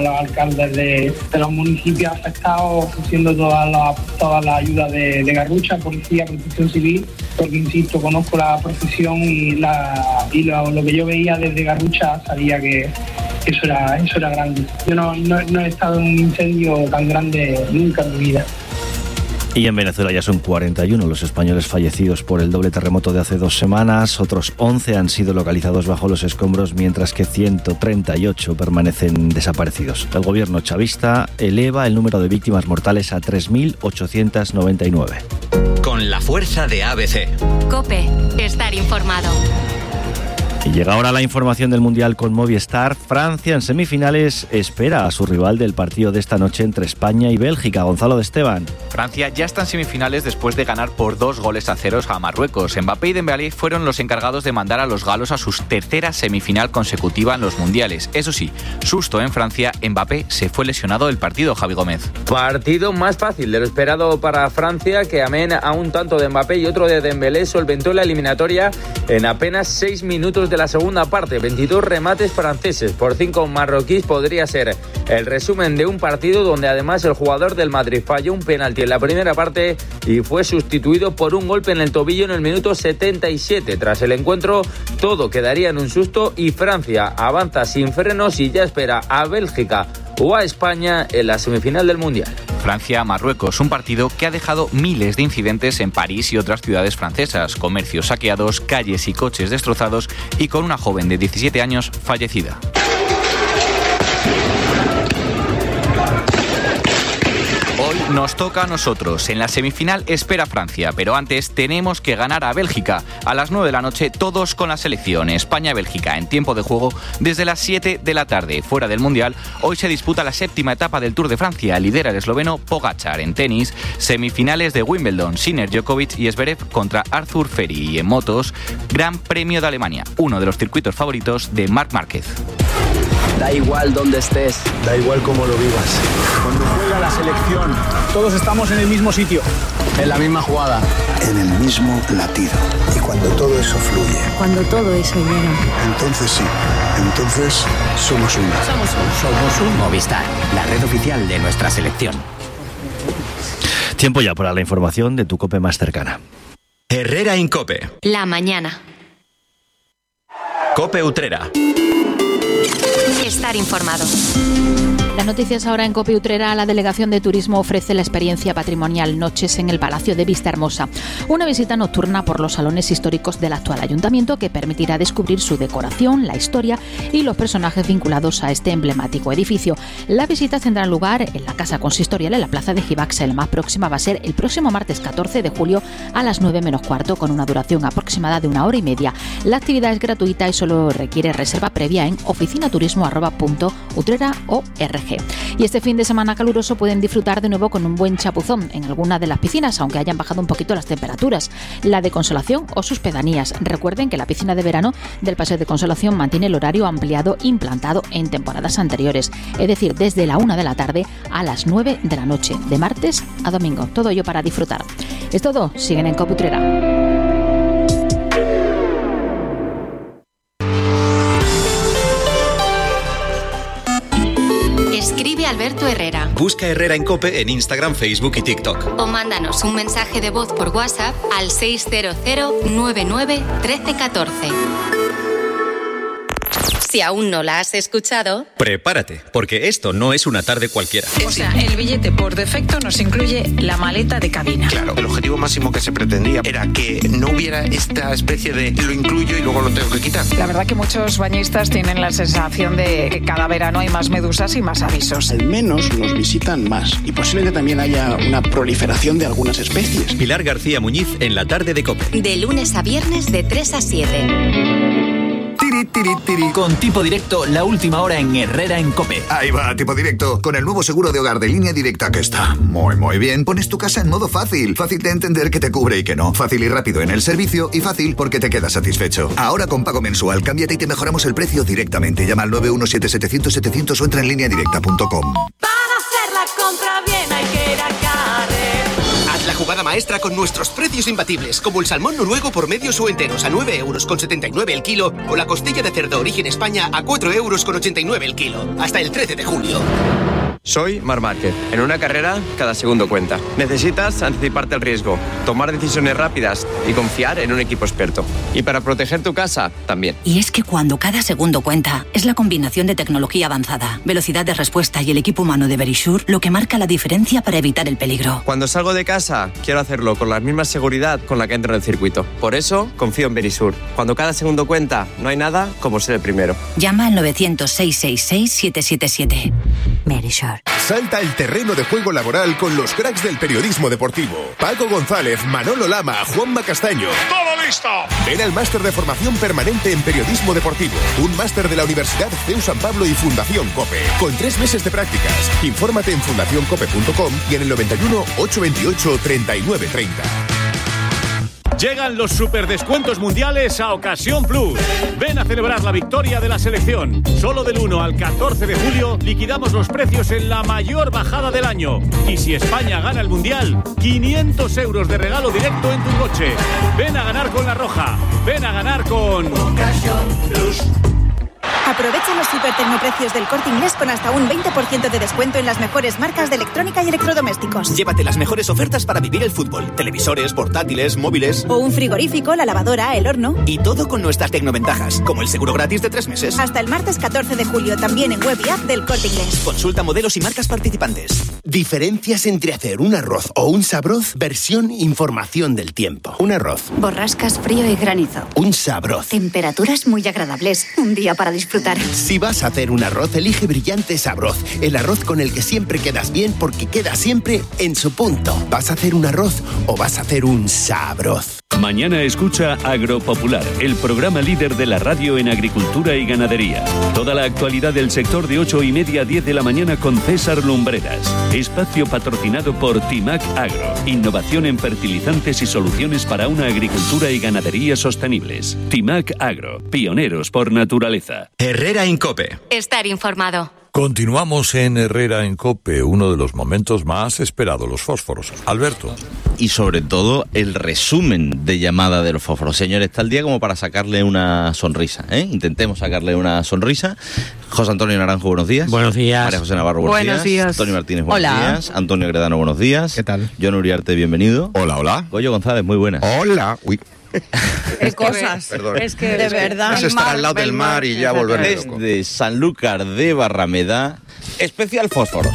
los alcaldes de los municipios afectados, ofreciendo toda la ayuda de Garrucha, policía, protección civil, porque insisto, conozco la profesión y lo que yo veía desde Garrucha sabía que eso era grande. Yo no he estado en un incendio tan grande nunca en mi vida. Y en Venezuela ya son 41 los españoles fallecidos por el doble terremoto de hace 2 semanas. Otros 11 han sido localizados bajo los escombros, mientras que 138 permanecen desaparecidos. El gobierno chavista eleva el número de víctimas mortales a 3.899. Con la fuerza de ABC. COPE. Estar informado. Y llega ahora la información del Mundial con Movistar. Francia en semifinales espera a su rival del partido de esta noche entre España y Bélgica. Gonzalo de Esteban. Francia ya está en semifinales después de ganar por 2-0 a Marruecos. Mbappé y Dembélé fueron los encargados de mandar a los galos a su tercera semifinal consecutiva en los mundiales. Eso sí, susto en Francia, Mbappé se fue lesionado del partido, Javi Gómez. Partido más fácil de lo esperado para Francia, que amén a un tanto de Mbappé y otro de Dembélé solventó la eliminatoria en apenas 6 minutos de la segunda parte. 22 remates franceses por 5 marroquíes podría ser el resumen de un partido donde además el jugador del Madrid falló un penalti en la primera parte y fue sustituido por un golpe en el tobillo en el minuto 77. Tras el encuentro todo quedaría en un susto y Francia avanza sin frenos y ya espera a Bélgica o a España en la semifinal del Mundial. Francia-Marruecos, un partido que ha dejado miles de incidentes en París y otras ciudades francesas, comercios saqueados, calles y coches destrozados y con una joven de 17 años fallecida. Hoy nos toca a nosotros. En la semifinal espera Francia, pero antes tenemos que ganar a Bélgica. A las 9 de la noche, todos con la selección. España-Bélgica en tiempo de juego desde las 7 de la tarde. Fuera del Mundial, hoy se disputa la 7ª etapa del Tour de Francia. Lidera el esloveno Pogačar. En tenis, semifinales de Wimbledon. Sinner, Djokovic y Zverev contra Arthur Feri. Y en motos, Gran Premio de Alemania, uno de los circuitos favoritos de Marc Márquez. Da igual dónde estés, da igual cómo lo vivas. Cuando juega la selección, todos estamos en el mismo sitio, en la misma jugada, en el mismo latido. Y cuando todo eso fluye, cuando todo eso llega, entonces sí, entonces somos uno. Somos un Movistar, la red oficial de nuestra selección. Tiempo ya para la información de tu COPE más cercana. Herrera en COPE. La mañana. COPE Utrera. Estar informado. Las noticias ahora en COPE Utrera. La Delegación de Turismo ofrece la experiencia patrimonial Noches en el Palacio de Vistahermosa. Una visita nocturna por los salones históricos del actual ayuntamiento que permitirá descubrir su decoración, la historia y los personajes vinculados a este emblemático edificio. La visita tendrá lugar en la Casa Consistorial en la Plaza de Gibaxa. La más próxima va a ser el próximo martes 14 de julio a las 9 menos cuarto con una duración aproximada de 1 hora y media. La actividad es gratuita y solo requiere reserva previa en oficinaturismo@utrera.org. Y este fin de semana caluroso pueden disfrutar de nuevo con un buen chapuzón en alguna de las piscinas, aunque hayan bajado un poquito las temperaturas. La de Consolación o sus pedanías. Recuerden que la piscina de verano del Paseo de Consolación mantiene el horario ampliado implantado en temporadas anteriores, es decir, desde la 1 de la tarde a las 9 de la noche, de martes a domingo. Todo ello para disfrutar. Es todo, siguen en COPE Utrera. Escribe Alberto Herrera. Busca Herrera en COPE en Instagram, Facebook y TikTok. O mándanos un mensaje de voz por WhatsApp al 600 99 13 14. Si aún no la has escuchado, prepárate, porque esto no es una tarde cualquiera. O sea, el billete por defecto nos incluye la maleta de cabina. Claro, el objetivo máximo que se pretendía era que no hubiera esta especie de lo incluyo y luego lo tengo que quitar. La verdad que muchos bañistas tienen la sensación de que cada verano hay más medusas y más avisos. Al menos nos visitan más y posiblemente también haya una proliferación de algunas especies. Pilar García Muñiz en la tarde de COPE. De lunes a viernes de 3 a 7. Con Tipo Directo, la última hora en Herrera en COPE. Ahí va, Tipo Directo. Con el nuevo seguro de hogar de Línea Directa que está muy bien. Pones tu casa en modo fácil. Fácil de entender que te cubre y que no. Fácil y rápido en el servicio y fácil porque te quedas satisfecho. Ahora con pago mensual, cámbiate y te mejoramos el precio directamente. Llama al 917-700-700 o entra en lineadirecta.com. Para hacer la compra bien hay que ir a Carrer. la jugada maestra con nuestros precios imbatibles, como el salmón noruego por medios o enteros a 9,79 € el kilo o la costilla de cerdo origen España a 4,89 € el kilo. Hasta el 13 de julio. Soy Marc Márquez. En una carrera, cada segundo cuenta. Necesitas anticiparte al riesgo, tomar decisiones rápidas y confiar en un equipo experto. Y para proteger tu casa, también. Y es que cuando cada segundo cuenta, es la combinación de tecnología avanzada, velocidad de respuesta y el equipo humano de Verisure lo que marca la diferencia para evitar el peligro. Cuando salgo de casa, quiero hacerlo con la misma seguridad con la que entro en el circuito. Por eso, confío en Verisure. Cuando cada segundo cuenta, no hay nada como ser el primero. Llama al 900-666-777. Verisure. Salta el terreno de juego laboral con los cracks del periodismo deportivo. Paco González, Manolo Lama, Juanma Castaño. ¡Todo listo! Ven al máster de formación permanente en periodismo deportivo. Un máster de la Universidad CEU San Pablo y Fundación COPE. Con 3 meses de prácticas. Infórmate en fundacioncope.com y en el 91 828 3930. Llegan los superdescuentos mundiales a Ocasión Plus. Ven a celebrar la victoria de la selección. Solo del 1 al 14 de julio liquidamos los precios en la mayor bajada del año. Y si España gana el mundial, 500 € de regalo directo en tu coche. Ven a ganar con La Roja. Ven a ganar con Ocasión Plus. Aprovecha los super tecnoprecios del Corte Inglés con hasta un 20% de descuento en las mejores marcas de electrónica y electrodomésticos. Llévate las mejores ofertas para vivir el fútbol. Televisores, portátiles, móviles. O un frigorífico, la lavadora, el horno. Y todo con nuestras tecnoventajas, como el seguro gratis de 3 meses. Hasta el martes 14 de julio, también en web y app del Corte Inglés. Consulta modelos y marcas participantes. Diferencias entre hacer un arroz o un sabroz, versión información del tiempo. Un arroz. Borrascas, frío y granizo. Un sabroz. Temperaturas muy agradables. Un día para disfrutar. Si vas a hacer un arroz, elige Brillante Sabroz. El arroz con el que siempre quedas bien porque queda siempre en su punto. ¿Vas a hacer un arroz o vas a hacer un sabroz? Mañana escucha Agropopular, el programa líder de la radio en agricultura y ganadería. Toda la actualidad del sector de 8:30 a 10 de la mañana con César Lumbreras. Espacio patrocinado por Timac Agro. Innovación en fertilizantes y soluciones para una agricultura y ganadería sostenibles. Timac Agro, pioneros por naturaleza. Herrera en COPE. Estar informado. Continuamos en Herrera en COPE, uno de los momentos más esperados, los fósforos. Alberto. Y sobre todo el resumen de llamada de los fósforos. Señores, está el día como para sacarle una sonrisa, ¿eh? Intentemos sacarle una sonrisa. José Antonio Naranjo, buenos días. Buenos días. María José Navarro, buenos días. Antonio Martínez, buenos días. Antonio Gredano, buenos días. ¿Qué tal? John Uriarte, bienvenido. Hola, hola. Goyo González, muy buenas. Hola. Uy. ¿Qué cosas? Perdón. Es que de verdad. Es estar al lado del mar y ya volverme loco. De Sanlúcar de Barrameda, especial fósforos.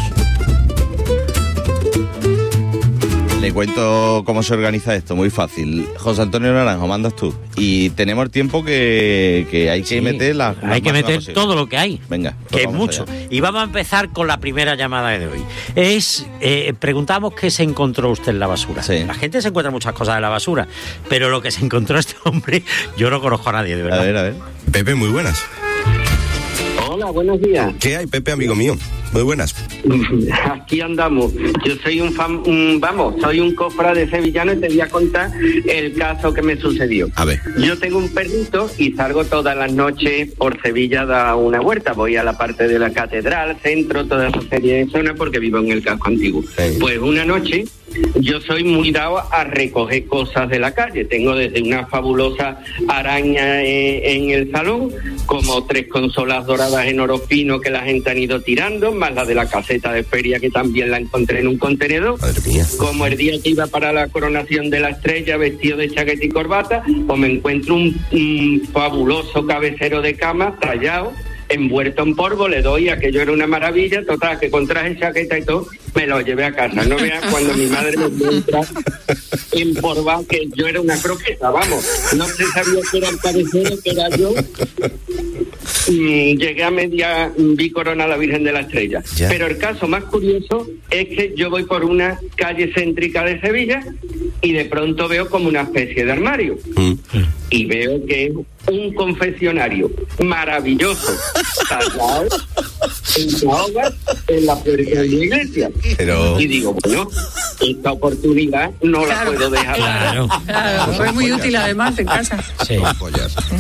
Le cuento cómo se organiza esto, muy fácil. José Antonio Naranjo, mandas tú. Y tenemos el tiempo que hay que meter las hay que meter todo lo que hay. Venga, que es mucho. Allá. Y vamos a empezar con la primera llamada de hoy. Preguntamos qué se encontró usted en la basura. Sí. La gente se encuentra muchas cosas en la basura, pero lo que se encontró este hombre, yo no conozco a nadie, de verdad. A ver. Pepe, muy buenas. Hola, buenos días. ¿Qué hay, Pepe, amigo mío? Muy buenas. Aquí andamos. Yo soy soy un cofrade sevillano y te voy a contar el caso que me sucedió. A ver. Yo tengo un perrito y salgo todas las noches por Sevilla a dar una vuelta. Voy a la parte de la catedral, centro, toda esa serie de zonas porque vivo en el casco antiguo. Sí. Pues una noche yo soy muy dado a recoger cosas de la calle. Tengo desde una fabulosa araña en el salón, como 3 consolas doradas en oro fino que la gente han ido tirando, más la de la caseta de feria que también la encontré en un contenedor. Madre mía. Como el día que iba para la coronación de la estrella vestido de chaqueta y corbata, pues me encuentro un fabuloso cabecero de cama tallado, envuelto en polvo, le doy, aquello era una maravilla, total, que con traje, chaqueta y todo, me lo llevé a casa. No veas cuando mi madre me encuentra empolvado, que yo era una croqueta, vamos, no se sabía que era el cabecero, que era yo. Llegué a media bicorona a la Virgen de la Estrella. Ya. Pero el caso más curioso es que yo voy por una calle céntrica de Sevilla y de pronto veo como una especie de armario. Y veo que es un confesionario maravilloso, tallado en caoba en la puerta de la iglesia. Pero... Y digo, bueno, esta oportunidad no la puedo dejar. Claro, fue muy útil además en casa. Sí.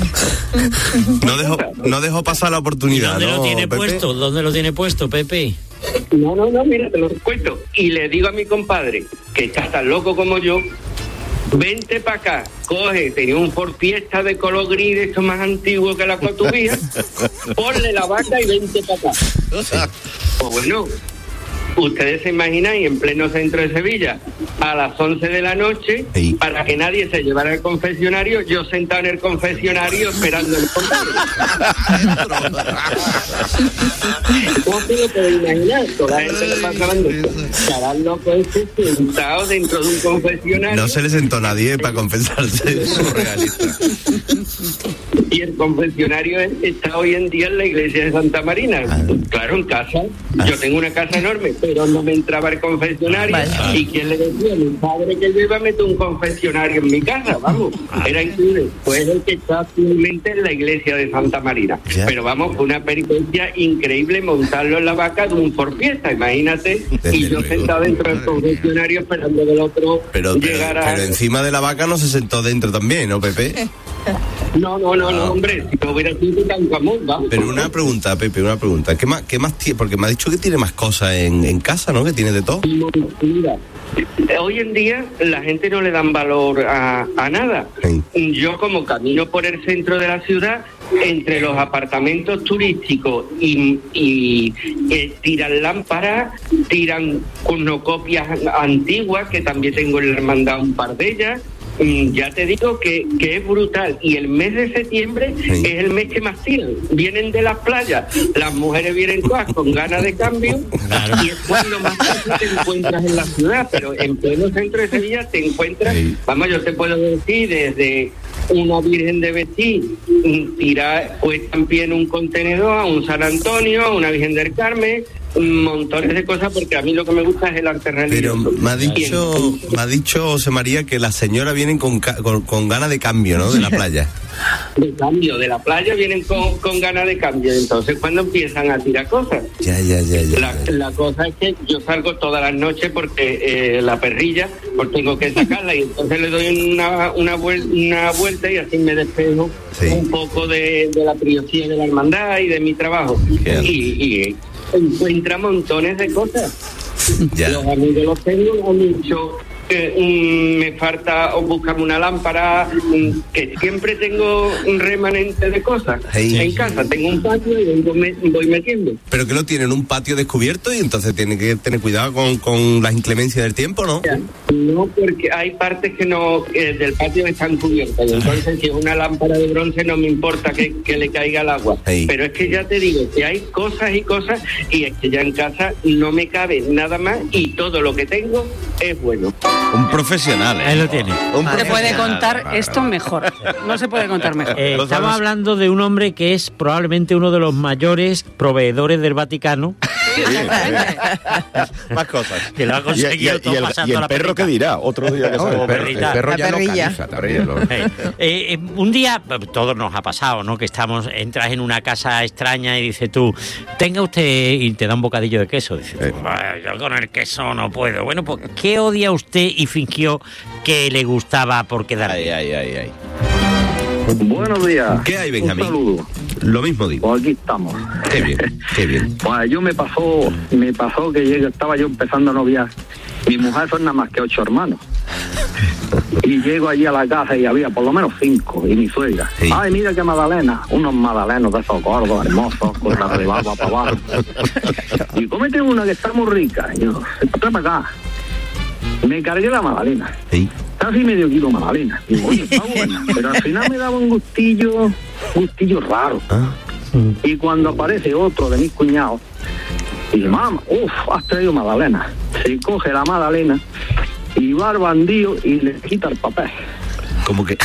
No dejó pasar la oportunidad. ¿Dónde ¿no, lo tiene Pepe? puesto? ¿Dónde lo tiene puesto, Pepe? No, mira, te lo cuento. Y le digo a mi compadre, que está tan loco como yo, vente para acá, coge, tenía un Ford Fiesta de color gris, de esto más antiguo que la cotubía, ponle la vaca y vente para acá. Pues bueno, ustedes se imaginan, y en pleno centro de Sevilla, a las 11 de la noche, para que nadie se llevara al confesionario, yo sentado en el confesionario esperando el compadre. ¿Cómo se lo puede imaginar? Toda la gente le pasaban de estarán locos sentado dentro de un confesionario. No se le sentó nadie para confesarse, es surrealista. Y el confesionario está hoy en día en la iglesia de Santa Marina. Claro, en casa. Yo tengo una casa enorme, pero no me entraba el confesionario. ¿Y quién le decía? Mi padre, que yo iba a meter un confesionario en mi casa, vamos. Era increíble. Pues el que está actualmente en la iglesia de Santa Marina. Pero vamos, fue una peripecia increíble montarlo en la vaca de un Ford Fiesta, imagínate. Y yo sentado dentro del confesionario esperando que el otro llegara. Pero encima de la vaca no se sentó dentro también, ¿no, Pepe? No, hombre, si no hubiera sido tan común, vamos. Pero una pregunta, Pepe, ¿Qué más tiene? Porque me ha dicho que tiene más cosas en casa, ¿no? Que tiene de todo. Mira, hoy en día la gente no le dan valor a nada. Sí. Yo, como camino por el centro de la ciudad, entre los apartamentos turísticos y tiran lámparas, tiran cornucopias antiguas, que también tengo en la hermandad un par de ellas. Ya te digo que es brutal. Y el mes de septiembre es el mes que más tiran. Vienen de las playas, las mujeres vienen todas con ganas de cambio, y es cuando más fácil te encuentras en la ciudad. Pero en pleno centro de Sevilla te encuentras, vamos, yo te puedo decir, desde una Virgen de Betí tirar puesta en pie en un contenedor, a un San Antonio, a una Virgen del Carmen, montones de cosas, porque a mí lo que me gusta es el arte religioso. Pero me ha dicho José María que las señoras vienen con ganas de cambio, ¿no? De la playa. De cambio, de la playa vienen con ganas de cambio. Entonces, cuando empiezan a tirar cosas. Ya. La cosa es que yo salgo todas las noches porque la perrilla, pues tengo que sacarla, y entonces le doy una vuelta y así me despejo un poco de la priosía de la hermandad y de mi trabajo. Y encuentra montones de cosas. Los amigos los tengo, han dicho me falta o buscarme una lámpara, que siempre tengo un remanente de cosas en casa. Tengo un patio y voy metiendo. Pero que no tienen un patio descubierto, y entonces tienen que tener cuidado con las inclemencias del tiempo, ¿no? No, porque hay partes que no del patio están cubiertas, y entonces si es una lámpara de bronce no me importa que le caiga el agua. Pero es que ya te digo que hay cosas y cosas, y es que ya en casa no me cabe nada más, y todo lo que tengo es bueno. Un profesional, Ahí lo tiene. Se puede contar esto mejor. No se puede contar mejor. Estamos hablando de un hombre que es probablemente uno de los mayores proveedores del Vaticano. Más cosas. Que lo ha conseguido todo pasando el la perro perrita. que dirá, otro día que el perro ya localiza también. Un día, todos nos ha pasado, ¿no? Que entras en una casa extraña y dices tú, tenga usted, y te da un bocadillo de queso. Dices, yo con el queso no puedo. Bueno, pues, ¿qué odia usted y fingió que le gustaba por quedar? Ay. Buenos días. ¿Qué hay, Benjamín? Un saludo. Lo mismo digo. Pues aquí estamos. Qué bien. Pues yo me pasó que estaba yo empezando a noviar. Mi mujer son nada más que 8 hermanos. Y llego allí a la casa y había por lo menos 5, y mi suegra. Ay, mira qué magdalena, unos magdalenos de esos gordos, hermosos, con la de barba para abajo. Y cómete una que está muy rica. Y yo, trae para acá. Me cargué la magdalena. Casi medio kilo de magdalena. Y digo, oye, está buena. Pero al final me daba un gustillo raro. Y cuando aparece otro de mis cuñados, y dice, mamá, has traído magdalena. Se coge la magdalena y va al bandido y le quita el papel. ¿Cómo que?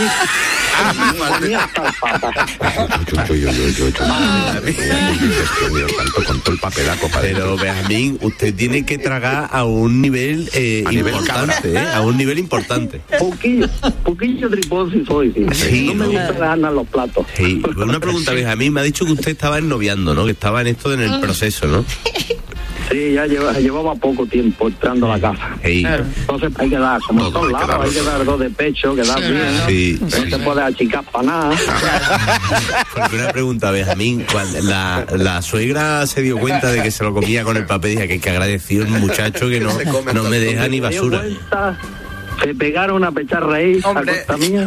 Con todo el papelaco. Pero, Benjamín, usted tiene que tragar a un nivel importante, a un nivel importante. Poquillo triposo soy, no me gusta ganar los platos. Una pregunta, Benjamín, me ha dicho que usted estaba ennoviando, ¿no? Que estaba en esto, en el proceso, ¿no? Sí, ya llevaba poco tiempo entrando a la casa. Entonces hay que dar, como en todos lados, hay que dar 2 de pecho, que da bien. Sí, no te puedes achicar para nada. Porque una pregunta, Benjamín, cuando la suegra se dio cuenta de que se lo comía con el papel, dije que agradecido un muchacho que no me deja ni basura. Se pegaron a pechar raíz a costa mía.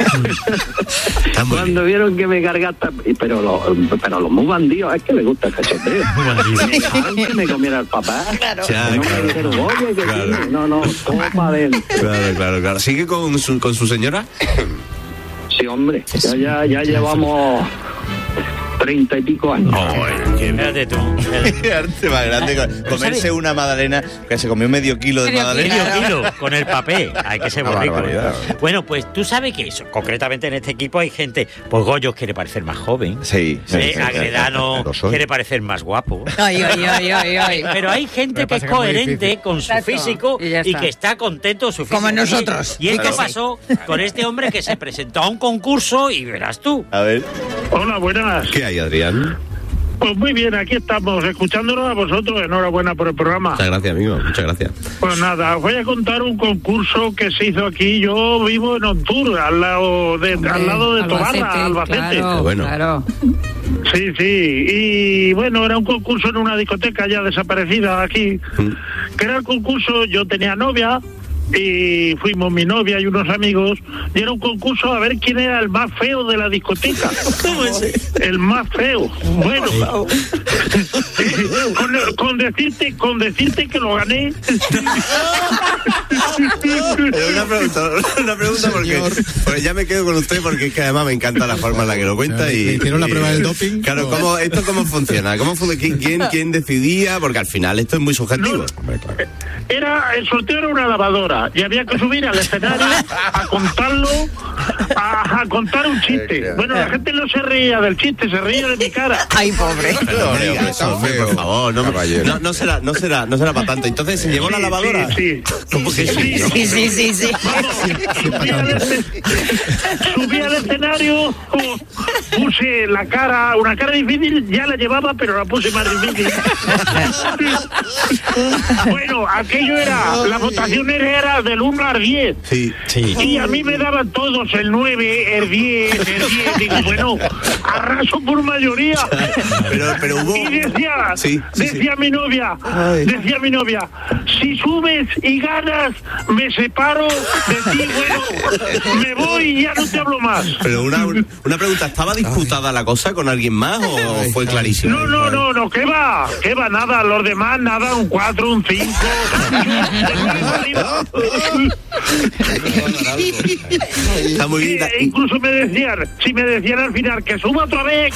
Cuando vieron que me cargaste, pero los muy bandidos, es que les gusta el cachoteo. Que me comiera el papá. Claro. No, toma para adentro. Claro. ¿Sigue con su señora? Sí, hombre. Ya llevamos 30 y pico años. Fíjate tú. Qué arte más grande. Comerse una magdalena, que se comió medio kilo de magdalena. Medio kilo con el papel. Hay que ser muy rico. Bueno, pues tú sabes que eso, concretamente en este equipo hay gente, pues Goyos quiere parecer más joven. Sí. Agredano quiere parecer más guapo. Ay. Pero hay gente que es coherente con su físico y que está contento con su físico. Como nosotros. Y esto pasó con este hombre que se presentó a un concurso y verás tú. A ver. Hola, buenas. ¿Qué hay, Adrián? Pues muy bien, aquí estamos, escuchándonos a vosotros. Enhorabuena por el programa. Muchas gracias, amigo. Muchas gracias. Pues nada, os voy a contar un concurso que se hizo aquí. Yo vivo en Ontur, al lado de Tobarra, Albacete. Claro. Sí. Y bueno, era un concurso en una discoteca ya desaparecida aquí. Que era el concurso, yo tenía novia. Y fuimos mi novia y unos amigos, y era un concurso a ver quién era el más feo de la discoteca. El más feo. Bueno, con decirte que lo gané. Una pregunta porque ya me quedo con usted, porque es que además me encanta la forma en la que lo cuenta. Y ¿hicieron la prueba del doping? Claro, ¿cómo funciona? ¿Quién decidía? Porque al final esto es muy subjetivo. El sorteo era una lavadora y había que subir al escenario a contarlo, a contar un chiste. Bueno, la gente no se reía del chiste, se reía de mi cara. Ay, pobre. Por favor, no será para tanto. Entonces se llevó la lavadora. Sí. ¿Cómo que sí? Subí al escenario, puse una cara difícil, ya la llevaba, pero la puse más difícil. Bueno, aquello la votación era del 1 al 10. Sí. Y a mí me daban todos el 9, el 10. Digo, bueno, arraso por mayoría. Pero hubo... Y decía mi novia, si subes y ganas, me separo de ti, bueno, me voy y ya no te hablo más. Pero una pregunta, ¿estaba disputada la cosa con alguien más o fue clarísimo? No, ¿qué va, nada, los demás, nada, un 4, un 5. Está muy bien. Incluso me decían al final que suba otra vez,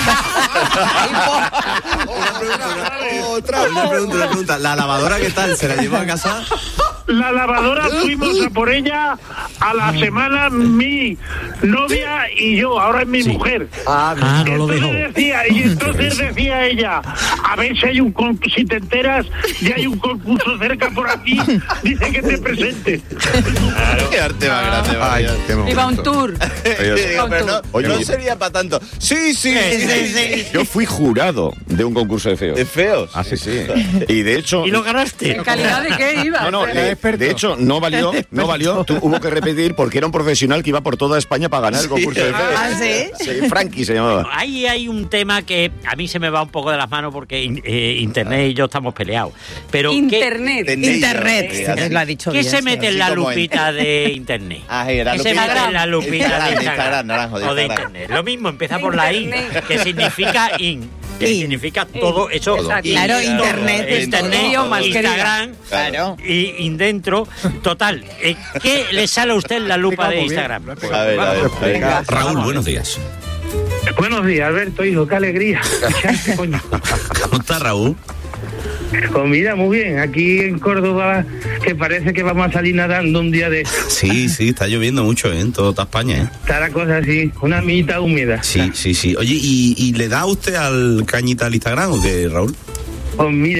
Una pregunta. ¿La lavadora qué tal? ¿Se la llevó a casa? La lavadora fuimos a por ella a la semana, mi novia y yo, ahora es mi mujer. No lo dejó. Entonces decía ella, a ver si te enteras, ya hay un concurso cerca por aquí, dice que te presente. Qué arte más grande. Iba un tour. No sería para tanto. Sí. Yo fui jurado de un concurso de feos. ¿De feos? Ah, sí. Y de hecho... ¿Y lo ganaste? ¿En calidad de qué ibas? No, de hecho, no valió. Hubo que repetir porque era un profesional que iba por toda España para ganar el concurso de feos. ¿Ah, sí? Sí, Frankie se llamaba. Ahí hay un tema que a mí se me va un poco de las manos porque Internet y yo estamos peleados. Pero Internet, lo ha dicho bien. ¿Qué se mete en la lupita de Internet? ¿Qué se mete en la lupita de Instagram o de Internet? Lo mismo, empieza por la in, que significa que significa todo eso. Claro, Internet, Instagram, y dentro. Total, ¿qué le sale a usted en la lupa de Instagram? A ver. Raúl, buenos días. Buenos días, Alberto, hijo, qué alegría. ¿Cómo está, Raúl? Pues mira, muy bien, aquí en Córdoba, que parece que vamos a salir nadando un día de... Sí, está lloviendo mucho, en toda España, Está la cosa así, una mitad húmeda. Sí. Oye, ¿y le da usted al cañita al Instagram o qué, Raúl? Pues mira,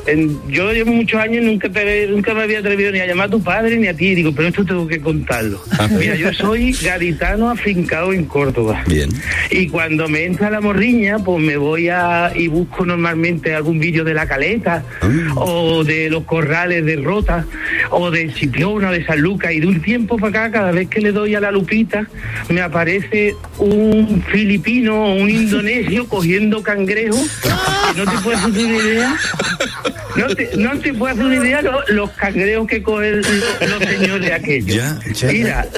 yo llevo muchos años y nunca me había atrevido ni a llamar a tu padre ni a ti. Digo, pero esto tengo que contarlo. Mira, yo soy gaditano afincado en Córdoba. Bien. Y cuando me entra la morriña, pues me voy y busco normalmente algún vídeo de La Caleta, o de los corrales de Rota, o de Chipiona, de San Lucas. Y de un tiempo para acá, cada vez que le doy a la lupita, me aparece un filipino o un indonesio cogiendo cangrejos. No te puedes hacer una idea. No te puedes hacer una idea los cangrejos que cogen los señores aquellos. Mira,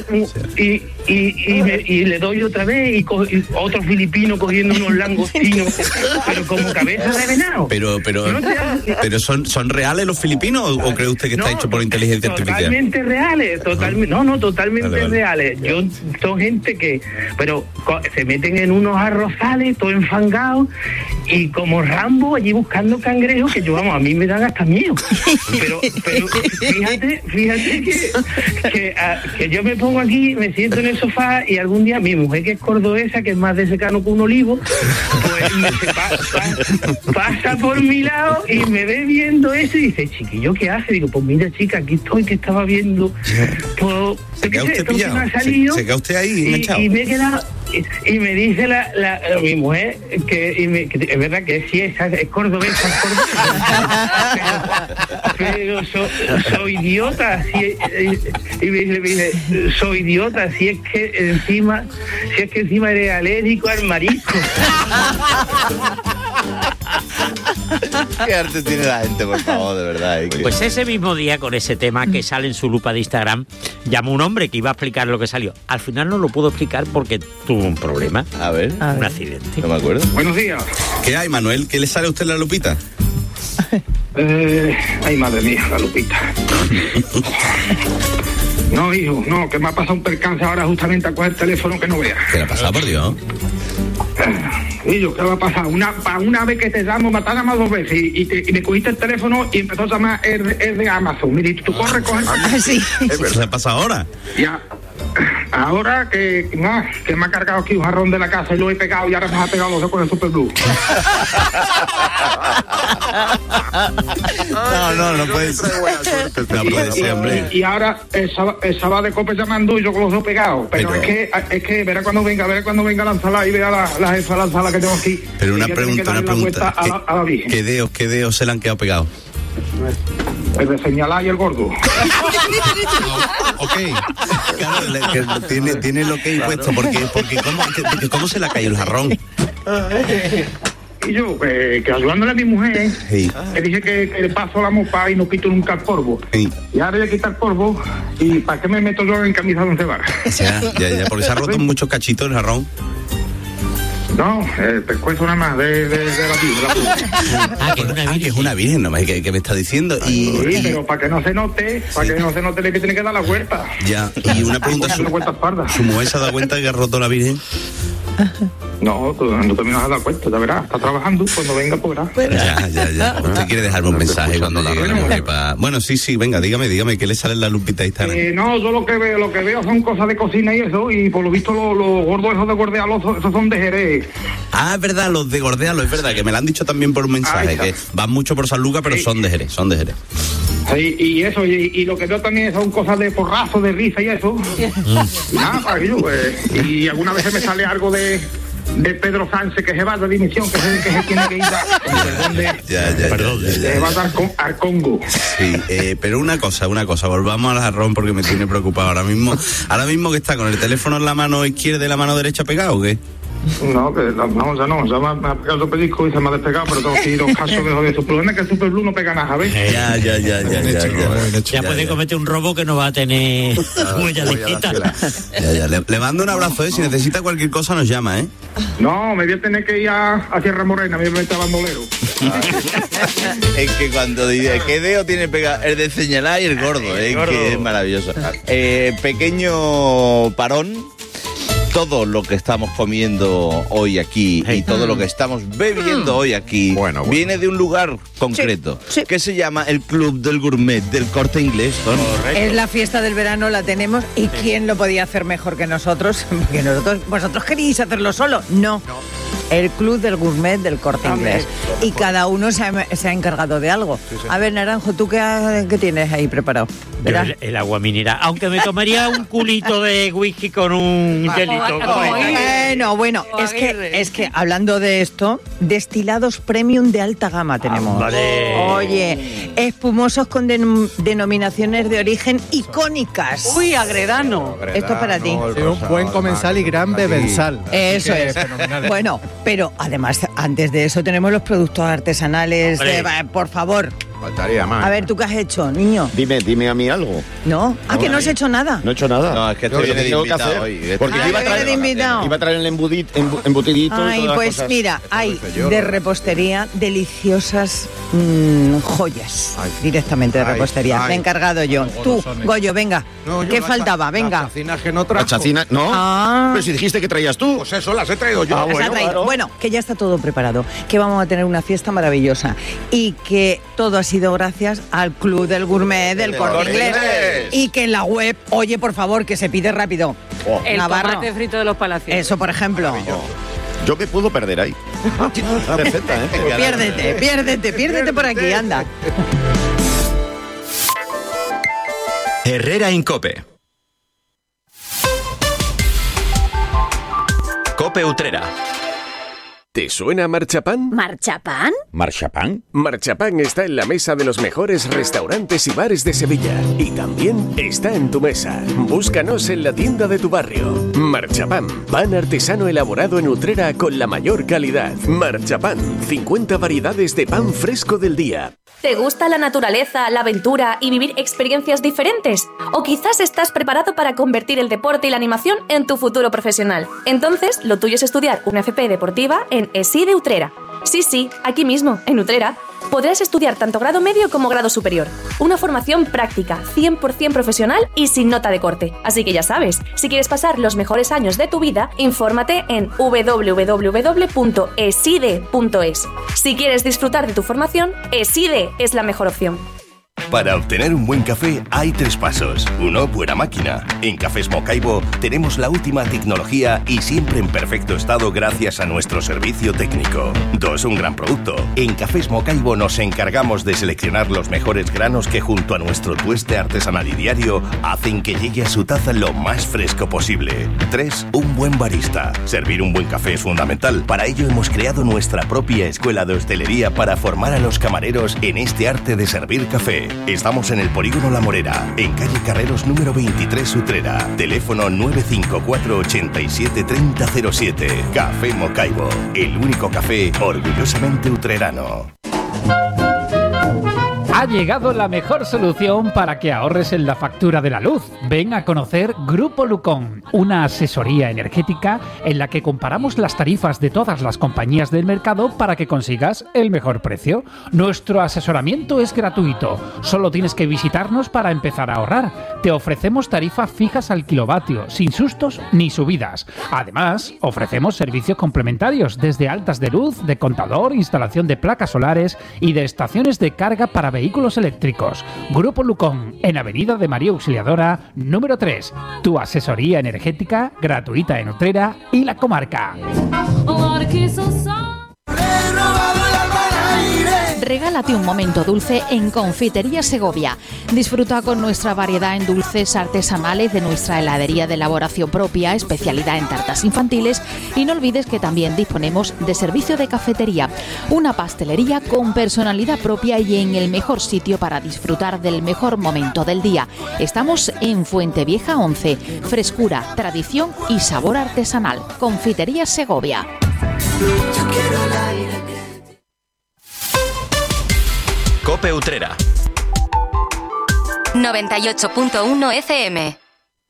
y le doy otra vez y otro filipino cogiendo unos langostinos, pero como cabeza de venado. Pero ¿son reales los filipinos o cree usted que está hecho por inteligencia artificial? Totalmente reales, totalmente reales. Son gente pero se meten en unos arrozales, todo enfangados, y como Rambo allí buscando cangrejos, que a mí me dan hasta miedo. Pero fíjate que yo me pongo aquí, me siento en el sofá, y algún día mi mujer, que es cordobesa, que es más de secano que un olivo, pues pasa por mi lado y me ve viendo eso y dice, chiquillo, ¿qué hace? Digo, pues mira, chica, aquí estoy, que estaba viendo. Pues, ¿Se queda usted pillado? ¿Se queda usted ahí enganchado? Y me he quedado... Y me dice mi mujer que es verdad que sí es cordobesa, pero soy idiota, y me dice, soy idiota, si es que encima eres alérgico al marisco. Qué arte tiene la gente, por favor, de verdad. Pues ese mismo día, con ese tema que sale en su lupa de Instagram, llamó un hombre que iba a explicar lo que salió. Al final no lo pudo explicar porque tuvo un problema. A ver. Un accidente. No me acuerdo. Buenos días. ¿Qué hay, Manuel? ¿Qué le sale a usted la lupita? Ay, madre mía, la lupita. No, hijo, no, que me ha pasado un percance ahora justamente a coger el teléfono que no veas. ¿Qué le ha pasado, por Dios? Y yo, ¿qué va a pasar? Una vez que te llamo, me has llamado 2 veces y me cogiste el teléfono y empezó a llamar el de Amazon. Mira, tú corres, sí. ¿Qué ha pasado ahora? Ya. Ahora que me ha cargado aquí un jarrón de la casa y lo he pegado, y ahora me ha pegado los ojos con el Super Blue. No puede ser. No puede ser, hombre. Y ahora el sábado de cope llamando y yo con los ojos pegados. Pero es que verá cuando venga la ensalada y vea la ensalada que tengo aquí. Pero una pregunta. A la Virgen. ¿Qué dedos se le han quedado pegados? El de señalar y el gordo. Ok. Claro, tiene lo que he puesto, porque ¿cómo se le ha caído el jarrón? Y yo, que ayudándole a mi mujer, le dije que le paso la mopa y no quito nunca el polvo. Sí. Y ahora voy a quitar polvo, y ¿para qué me meto yo en camisa de 11 varas? Ya, porque se ha roto muchos cachitos el jarrón. No, el pescuezo nada más de la que es una virgen, nomás, que me está diciendo. Sí, pero para que no se note, le tiene que dar la vuelta. Ya, y una pregunta, ¿su mujer se ha dado cuenta de que ha roto la virgen? No, no te me has dado cuenta, ya verás, está trabajando, cuando venga podrá. Ya. Usted quiere dejarme un mensaje cuando la reúna. Bueno, sí, venga, dígame, ¿qué le sale en la lupita Instagram? No, yo lo que veo son cosas de cocina y eso, y por lo visto los gordos esos de Gordealo, esos son de Jerez. Ah, es verdad, los de Gordealo, es verdad, que me lo han dicho también por un mensaje, que van mucho por San Lucas, pero son de Jerez. Sí, y eso, y lo que veo también son cosas de porrazo, de risa y eso. Y nada, para aquello, pues, y alguna vez me sale algo de Pedro Sánchez, que se va de dimisión, que se tiene que ir se va a dar al Congo. Sí, pero una cosa, volvamos al jarrón porque me tiene preocupado ahora mismo que está con el teléfono en la mano izquierda y la mano derecha pegado, ¿o qué? No, ya me ha pegado el pellizco y se me ha despegado, pero tengo aquí 2 casos de Super Blue. Es que el Super Blue no pega nada, ¿ves? Ya puede cometer un robo que no va a tener huella digital. Le mando un abrazo, si necesita cualquier cosa nos llama, No, me voy a tener que ir a Sierra Morena, me voy a meter a bandolero. Es que cuando dice, ¿qué dedo tiene pegado? El de señalar y el gordo, que es maravilloso. Pequeño parón. Todo lo que estamos comiendo hoy aquí y todo lo que estamos bebiendo hoy aquí viene de un lugar concreto que se llama el Club del Gourmet del Corte Inglés. Es la fiesta del verano, la tenemos, y ¿quién lo podía hacer mejor que nosotros? Porque vosotros queríais hacerlo solo. No. el Club del Gourmet del Corte Inglés. Y cada uno se ha encargado de algo. A ver, Naranjo, ¿tú qué tienes ahí preparado? El agua mineral. Aunque me tomaría un culito de whisky con un hielito. Bueno, es que hablando de esto, destilados premium de alta gama tenemos. Oye, espumosos con denominaciones de origen icónicas. Uy, Agredano. Esto es para ti. Un buen comensal y gran bebensal. Eso es. Bueno, pero además, antes de eso tenemos los productos artesanales. Por favor. Faltaría más. A ver, ¿tú qué has hecho, niño? Dime a mí algo. ¿No? Que no has hecho nada. No he hecho nada. No, es que estoy de invitado hoy. Porque iba a traer el embutidito. Ay, pues mira, hay de repostería deliciosas joyas. Directamente de repostería. Me he encargado yo. Tú, Goyo, venga. ¿Qué faltaba? Venga. Las chacinas que no trajo. ¿La chacina? No. Pero si dijiste que traías tú. Pues eso, las he traído yo. Bueno, que ya está todo preparado. Que vamos a tener una fiesta maravillosa. Y que todo ha sido gracias al Club del Gourmet del Corte Inglés. Y que en la web, oye, por favor, que se pide rápido. El tomate frito de los Palacios. Eso, por ejemplo. Yo me puedo perder ahí. Perfecta, Piérdete por aquí, anda. Herrera en COPE. COPE Utrera. ¿Te suena Marchapán? ¿Marchapán? ¿Marchapán? Marchapán está en la mesa de los mejores restaurantes y bares de Sevilla. Y también está en tu mesa. Búscanos en la tienda de tu barrio. Marchapán, pan artesano elaborado en Utrera con la mayor calidad. Marchapán, 50 variedades de pan fresco del día. ¿Te gusta la naturaleza, la aventura y vivir experiencias diferentes? ¿O quizás estás preparado para convertir el deporte y la animación en tu futuro profesional? Entonces, lo tuyo es estudiar una FP deportiva en ESIDE Utrera. Sí, aquí mismo, en Utrera. Podrás estudiar tanto grado medio como grado superior. Una formación práctica, 100% profesional y sin nota de corte. Así que ya sabes, si quieres pasar los mejores años de tu vida, infórmate en www.eside.es. Si quieres disfrutar de tu formación, ESIDE es la mejor opción. Para obtener un buen café hay 3 pasos. 1, buena máquina. En Cafés Mocaibo tenemos la última tecnología y siempre en perfecto estado gracias a nuestro servicio técnico. 2, un gran producto. En Cafés Mocaibo nos encargamos de seleccionar los mejores granos que junto a nuestro tueste artesanal y diario hacen que llegue a su taza lo más fresco posible. 3, un buen barista. Servir un buen café es fundamental. Para ello hemos creado nuestra propia escuela de hostelería para formar a los camareros en este arte de servir café. Estamos en el Polígono La Morera, en calle Carreros número 23 Utrera. Teléfono 954 87 3007. Café Mocaibo, el único café orgullosamente utrerano. Ha llegado la mejor solución para que ahorres en la factura de la luz. Ven a conocer Grupo Lucón, una asesoría energética en la que comparamos las tarifas de todas las compañías del mercado para que consigas el mejor precio. Nuestro asesoramiento es gratuito, solo tienes que visitarnos para empezar a ahorrar. Te ofrecemos tarifas fijas al kilovatio, sin sustos ni subidas. Además, ofrecemos servicios complementarios desde altas de luz, de contador, instalación de placas solares y de estaciones de carga para vehículos eléctricos. Grupo Lucón, en Avenida de María Auxiliadora, número 3. Tu asesoría energética gratuita en Utrera y la comarca. Regálate un momento dulce en Confitería Segovia. Disfruta con nuestra variedad en dulces artesanales de nuestra heladería de elaboración propia, especialidad en tartas infantiles, y no olvides que también disponemos de servicio de cafetería, una pastelería con personalidad propia y en el mejor sitio para disfrutar del mejor momento del día. Estamos en Fuentevieja 11. Frescura, tradición y sabor artesanal. Confitería Segovia. COPE Utrera 98.1 FM.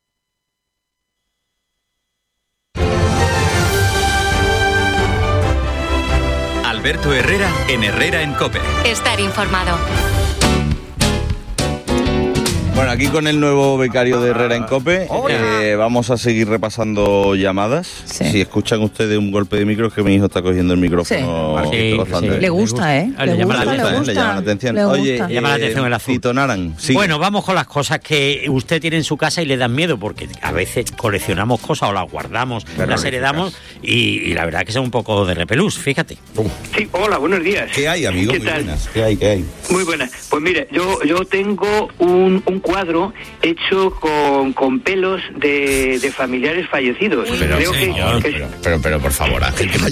Alberto Herrera en Herrera en COPE. Estar informado. Bueno, aquí con el nuevo becario de Herrera en COPE, vamos a seguir repasando llamadas. Sí. Si escuchan ustedes un golpe de micro, es que mi hijo está cogiendo el micrófono. Sí. bastante. Le gusta, ¿eh? Le llama la atención. Le llama la atención. Le Oye, gusta. Le llama la atención el azul. Tito Naran, sí. Bueno, vamos con las cosas que usted tiene en su casa y le dan miedo, porque a veces coleccionamos cosas o las guardamos, las heredamos y la verdad que son un poco de repelús, fíjate. Sí, hola, buenos días. ¿Qué hay, amigo? ¿Qué Muy tal? buenas. ¿Qué hay? Muy buenas. Pues mire, yo tengo un cuadro hecho con pelos de familiares fallecidos. Pero, Creo señor, pero por favor, Ángel, que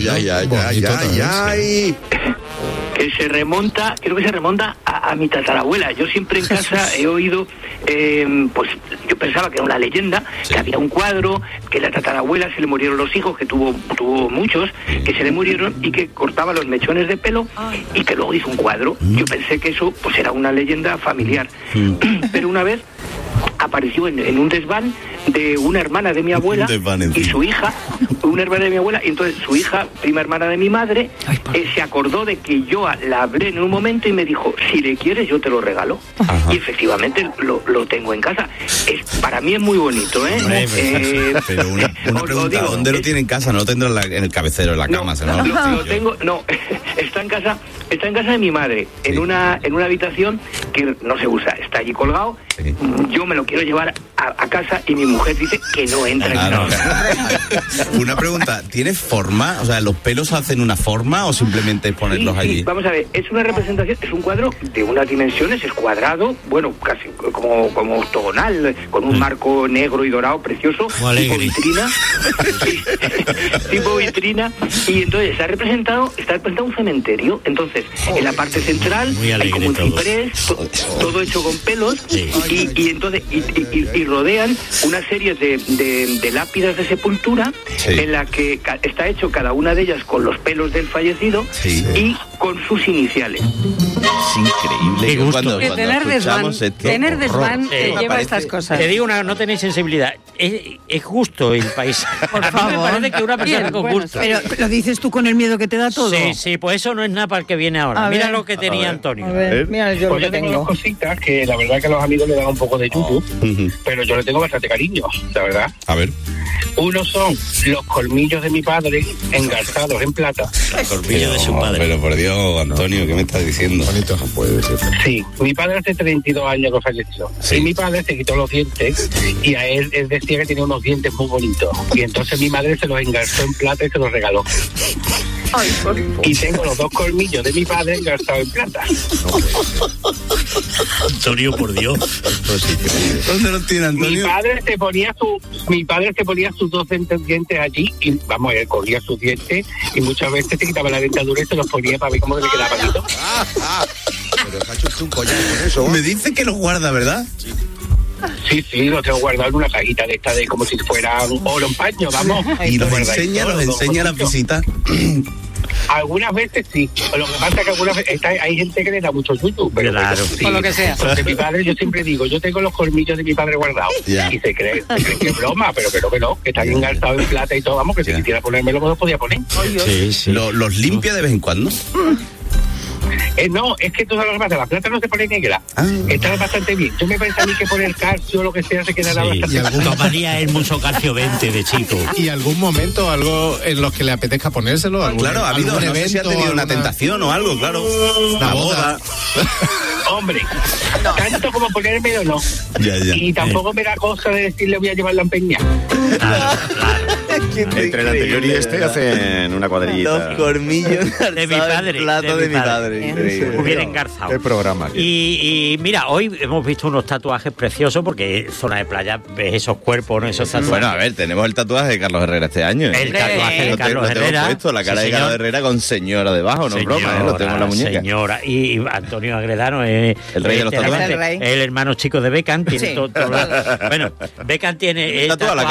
que se remonta, creo que se remonta a mi tatarabuela. Yo siempre en casa he oído, pues yo pensaba que era una leyenda, que había un cuadro, que la tatarabuela se le murieron los hijos, que tuvo muchos, que se le murieron y que cortaba los mechones de pelo y que luego hizo un cuadro. Yo pensé que eso pues era una leyenda familiar. Pero una vez apareció en un desván de una hermana de mi abuela y su hija, una hermana de mi abuela, y entonces su hija, prima hermana de mi madre, se acordó de que yo la hablé en un momento y me dijo, si le quieres yo te lo regalo. Y efectivamente lo tengo en casa. Para mí es muy bonito, ¿eh? Pero una pregunta, ¿dónde lo tiene en casa? ¿No lo tendrá en el cabecero, en la cama? Lo tengo, no, está en casa de mi madre, en una habitación que no se usa, está allí colgado. Yo me lo quiero llevar a casa y mi mujer dice que no entra en casa. Una pregunta, ¿tiene forma? O sea, ¿los pelos hacen una forma o simplemente es ponerlos allí? Vamos a ver, es una representación, es un cuadro de unas dimensiones, es cuadrado, bueno, casi como octogonal, con un marco negro y dorado precioso, tipo vitrina, tipo vitrina, y entonces está representado un cementerio. Entonces, en la parte central hay como un ciprés, todo hecho con pelos, y entonces y rodean una serie de lápidas de sepultura en la que está hecho cada una de ellas con los pelos del fallecido y con sus iniciales. Es increíble. Qué gusto. Cuando Tener desván lleva estas cosas. Te digo no tenéis sensibilidad. Es justo el país. Por a mí me parece que una persona con gusto. Pero lo dices tú con el miedo que te da todo. Sí, pues eso no es nada para el que viene ahora. Mira lo que tenía Antonio. A ver, mira yo pues lo que tengo tengo. unas cositas que la verdad que a los amigos le dan un poco de yuyu, pero yo le tengo bastante cariño, la verdad. A ver. Uno son los colmillos de mi padre engarzados en plata. El colmillo de su padre. Pero por Dios, Antonio, ¿qué me estás diciendo? Bonito no puede ser. Sí, mi padre hace 32 años que falleció. Sí. Y mi padre se quitó los dientes y a él decía que tenía unos dientes muy bonitos. Y entonces mi madre se los engarzó en plata y se los regaló. Y tengo los dos colmillos de mi padre engarzados en plata. Antonio, por Dios. ¿Dónde los tiene Antonio? Mi padre se ponía sus dos dientes allí y vamos, él cogía sus dientes y muchas veces se quitaba la dentadura y se los ponía para ver cómo se le quedaba bonito. Pero se ha hecho usted un collar con eso. Me dice que los guarda, ¿verdad? Sí, los tengo guardado en una cajita de esta de como si fuera un oro en paño, vamos. Y los enseña a las visitas. Algunas veces sí. Lo que pasa es que algunas veces hay gente que le da mucho yuyu, pero claro, sí. Con lo que sea. Porque mi padre, yo siempre digo, yo tengo los colmillos de mi padre guardados. Ya. Y se cree que es broma, pero que no, que están engarzados en plata y todo, vamos, que si quisiera ponérmelo, me lo podía poner. Sí. ¿Los limpia de vez en cuando? No, es que todo lo que pasa, la plata no se pone negra. Está bastante bien. Yo me pensé a mí que poner calcio o lo que sea se quedará bastante bien. Tomaría el mucho calcio 20 de chico. ¿Y algún momento, algo en los que le apetezca ponérselo? Claro, ha habido, algún no sé si ha tenido una tentación o algo, claro. Una boda. Hombre, tanto como ponérmelo no. Ya. Y tampoco me da cosa de decirle voy a llevarlo a empeñar. Entre el anterior y este hacen una cuadrillita. Dos colmillos de mi padre. Plato de mi padre. Increíble. Hubiera engarzado. Qué programa. Y mira, hoy hemos visto unos tatuajes preciosos porque zona de playa ves esos cuerpos, ¿no? Esos tatuajes. Bueno, a ver, tenemos el tatuaje de Carlos Herrera este año. El tatuaje de Carlos Lo tengo Herrera. puesto, la cara de Carlos Herrera con señora debajo, no es broma, lo tengo en la muñeca. Señora. Y Antonio Agredano el rey de los tatuajes. El hermano chico de Beckham. Tiene bueno, Beckham tiene...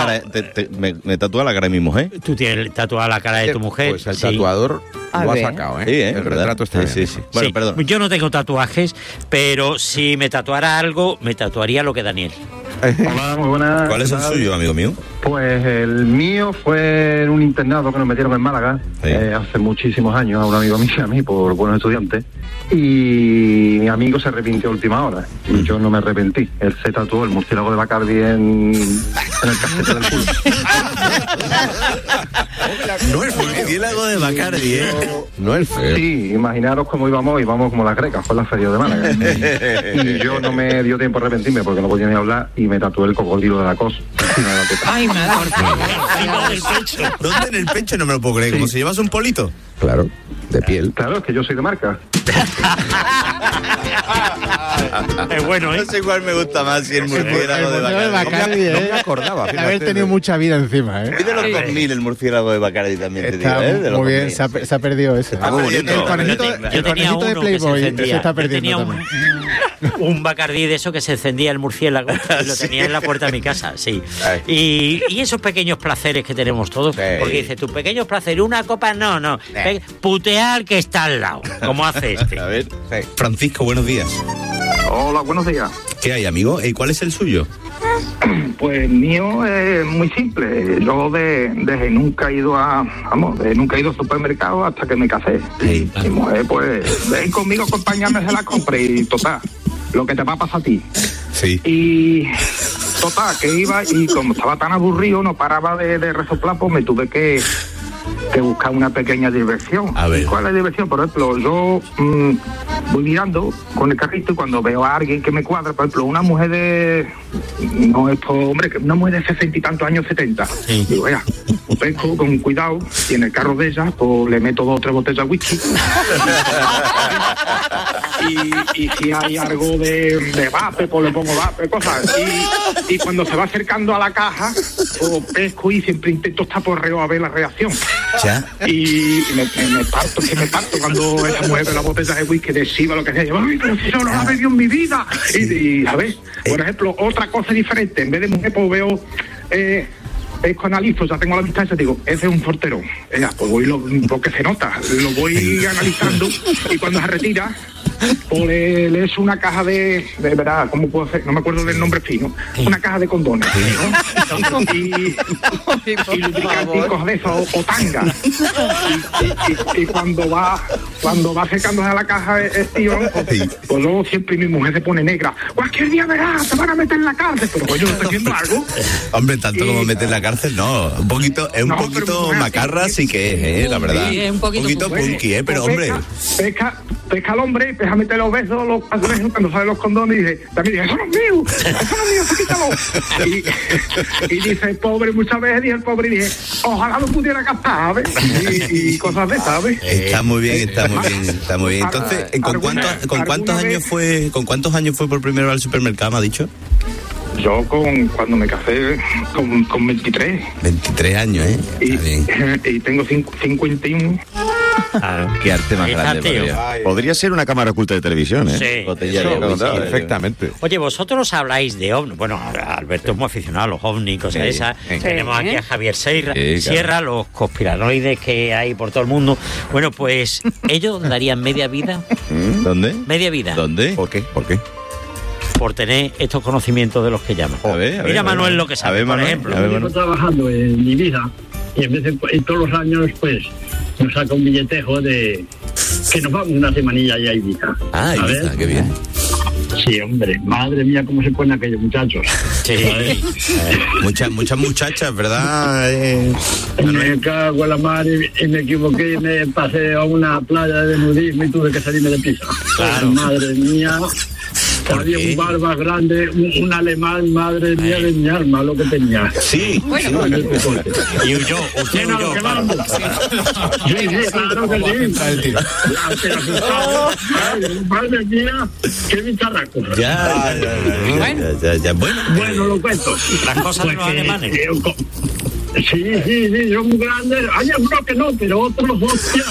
Me tatúa la cara de mi mujer. Tú tienes tatuada la cara de tu mujer. Pues el tatuador lo ha sacado, ¿eh? Sí, el retrato está bien. Sí. Bueno, perdón. Yo no tengo tatuajes, pero si me tatuara algo, me tatuaría lo que Daniel. Hola, muy buenas. ¿Cuál es el suyo, amigo mío? Pues el mío fue en un internado que nos metieron en Málaga hace muchísimos años, a un amigo mío y a mí, por buenos estudiantes. Y amigo se arrepintió a última hora y yo no me arrepentí. Él se tatuó el murciélago de Bacardi en el cachete del culo. No el murciélago de Bacardi, no el feo. Sí, imaginaros cómo íbamos como las grecas, fue la feria de Málaga. Y yo no me dio tiempo a arrepentirme porque no podía ni hablar y me tatué el cocodrilo de la cosa. Ay, madre. ¿Dónde en el pecho? No me lo puedo creer. ¿Cómo si llevas un polito? Claro, de piel. Claro, es que yo soy de marca. Es bueno, No sé cuál me gusta más, si el murciélago de Bacardi. No me acordaba. De haber tenido mucha vida encima, Es de los 2000 el murciélago de Bacardi también, te digo, Está de los muy bien, 2000. se ha perdido ese. Está bonito. El conejito de Playboy se está perdiendo también. Un Bacardí de eso que se encendía el murciélago y lo tenía en la puerta de mi casa, sí. Y esos pequeños placeres que tenemos todos, porque dice, tu pequeños placeres, una copa, no. Putear que está al lado, como hace este. A ver, Francisco, buenos días. Hola, buenos días. ¿Qué hay, amigo? ¿Y cuál es el suyo? Pues mío es muy simple. Yo nunca he ido nunca he ido al supermercado hasta que me casé. Y mi mujer, pues, ven conmigo, acompáñame a la compra y total, lo que te va a pasar a ti. Sí. Y total, que iba y como estaba tan aburrido, no paraba de resoplar, pues me tuve que buscar una pequeña diversión. A ver. ¿Cuál es la diversión? Por ejemplo, yo voy mirando con el carrito y cuando veo a alguien que me cuadra, por ejemplo, una mujer una mujer de 60 y tantos años, 70. Sí. Digo, vea, pesco con cuidado y en el carro de ella, pues le meto 2 o 3 botellas de whisky. y si hay algo de vape, pues le pongo vape, cosas. Y cuando se va acercando a la caja, pues pesco y siempre intento estar por reo a ver la reacción. ¿Ya? Y me parto cuando esa mujer ve la botella de whisky, de Shiva, lo que sea. Ay, pero si yo no la he bebido en mi vida. Y ¿sabes? Por ejemplo, otra cosa diferente. En vez de mujer, pues veo... pesco, analizo, ya tengo la distancia, digo, ese es un fortero. Pues voy porque se nota, lo voy analizando y cuando se retira, pues le echo una caja de verdad, ¿cómo puedo hacer? No me acuerdo del nombre fino. Una caja de condones, ¿no? Y lubricanticos de esos o tanga. Y cuando va acercándose a la de tío, pues luego siempre mi mujer se pone negra. Cualquier día verás, te van a meter en la cárcel. Pero yo estoy haciendo algo. Hombre, tanto como meter en la cárcel, no. Un poquito macarra sí que es, la verdad. Sí, es un poquito punky, pero hombre. Pesca al hombre, deja meter los besos, cuando salen los condones, y dice, también dice, eso no es mío, quítalo. Y dice el pobre, muchas veces dice el pobre, y dice, ojalá lo pudiera gastar, ¿sabes? Y cosas de, ¿sabes? Está muy bien. Entonces, ¿con cuántos años fue por primera vez al supermercado, me ha dicho? Yo cuando me casé con 23. 23 años, Y tengo 51. Qué arte más grande. Podría ser una cámara oculta de televisión, Sí. Perfectamente. Oye, vosotros habláis de ovnis. Bueno, Alberto es muy aficionado a los ovnis, cosas esas. Tenemos aquí a Javier Sierra, los conspiranoides que hay por todo el mundo. Bueno, pues ellos darían media vida. ¿Dónde? Media vida. ¿Dónde? ¿Por qué? Por tener estos conocimientos de los que llaman. Mira Manuel lo que sabe, por ejemplo. Yo llevo trabajando en mi vida y en todos los años, pues, nos saca un billetejo de que nos vamos una semanilla allá a Ibiza. Ah, Ibiza, qué bien. Sí, hombre, madre mía, cómo se ponen aquellos muchachos. Sí. Muchas muchachas, ¿verdad? Me cago en la mar y me equivoqué, me pasé a una playa de nudismo y tuve que salirme de prisa. Claro. Madre mía. Había un barba grande, un alemán, madre mía de mi alma, lo que tenía. Sí. Bueno. Y huyó, usted huyó. Sí, claro que sí. Madre mía, qué bicharraco. Ya. Bueno, lo cuento. Las cosas de los alemanes. Sí, son muy grandes. Hay algunos que no, pero otros, hostia.